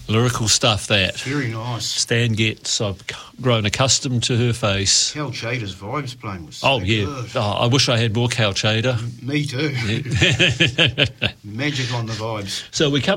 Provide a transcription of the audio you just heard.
Lyrical stuff, that. Very nice. Stan Getz, I've grown accustomed to her face. Cal Chader's vibes playing was so Yeah. good. Oh, I wish I had more Cal Chader. Me too. Yeah. Magic on the vibes. So we come